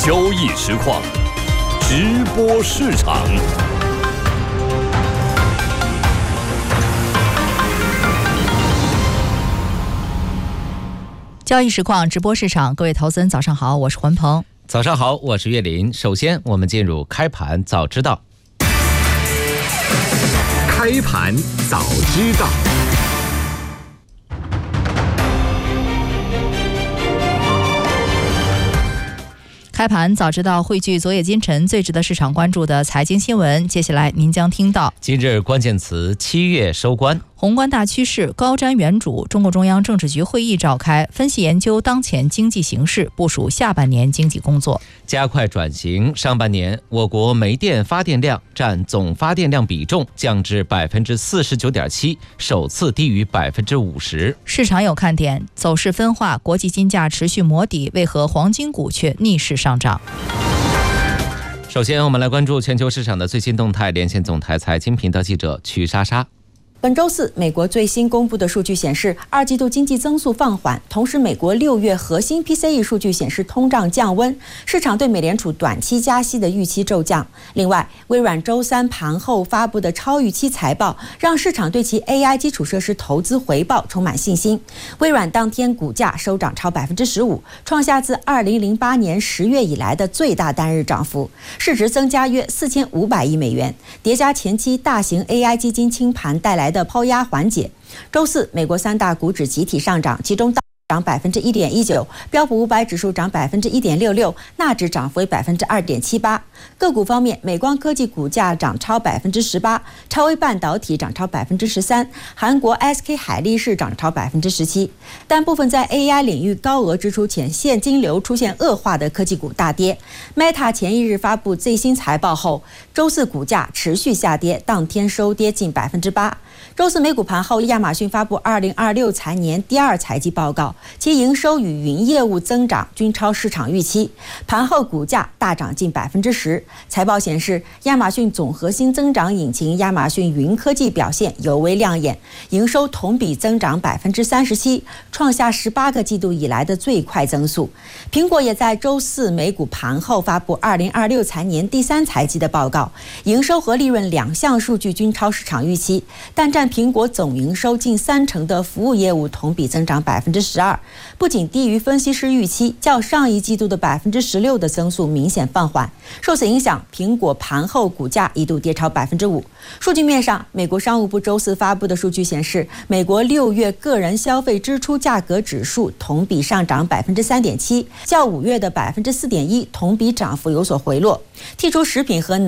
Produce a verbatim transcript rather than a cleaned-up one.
交易实况，直播市场。 交易实况，直播市场，各位投资人早上好，我是魂鹏。 早上好，我是岳林。首先，我们进入开盘早知道。 开盘早知道。 开盘早知道汇聚昨夜今晨最值得市场关注的财经新闻，接下来您将听到： 今日关键词七月收官， 宏观大趋势高瞻远瞩，中共中央政治局会议召开，分析研究当前经济形势，部署下半年经济工作。 加快转型，上半年我国煤电发电量占总发电量比重降至百分之四十九点七，首次低于百分之五十。 市场有看点，走势分化，国际金价持续磨底，为何黄金股却逆势上涨？ 首先，我们来关注全球市场的最新动态，连线总台财经频道记者曲莎莎。 本周四，美国最新公布的数据显示，二季度经济增速放缓，同时美国六月核心 P C E 数据显示通胀降温，市场对美联储短期加息的预期骤降。另外，微软周三盘后发布的超预期财报，让市场对其 A I 基础设施投资回报充满信心。微软当天股价收涨超百分之十五，创下自二零零八年十月以来的最大单日涨幅，市值增加约四千五百亿美元，叠加前期大型 A I 基金清盘带来的抛压缓解。周四，美国三大股指集体上涨，其中道涨百分之一点一九，标普五百指数涨百分之一点六六，纳指涨幅为百分之二点七八。个股方面，美光科技股价涨超百分之十八，超微半导体涨超百分之十三，韩国 S K 海力士涨超百分之十七。但部分在 A I 领域高额支出前现金流出现恶化的科技股大跌。Meta 前一日发布最新财报后，周四股价持续下跌，当天收跌近百分之八。周四美股盘后，亚马逊发布二零二六财年第二财季报告，其营收与云业务增长均超市场预期，盘后股价大涨近百分之十。财报显示，亚马逊总核心增长引擎亚马逊云科技表现尤为亮眼，营收同比增长百分之三十七，创下十八个季度以来的最快增速。苹果也在周四美股盘后发布二零二六财年第三财季的报告，营收和利润两项数据均超市场预期，但占苹果总营收近三成的服务业务同比增长百分之十二，不仅低于分析师预期，较上一季度的百分之十六的增速明显放缓。受此影响，苹果盘后股价一度跌超百分之五。数据面上，美国商务部周四发布的数据显示，美国六月个人消费支出价格指数同比上涨百分之三点七，较五月的百分之四点一同比涨幅有所回落。剔除食品和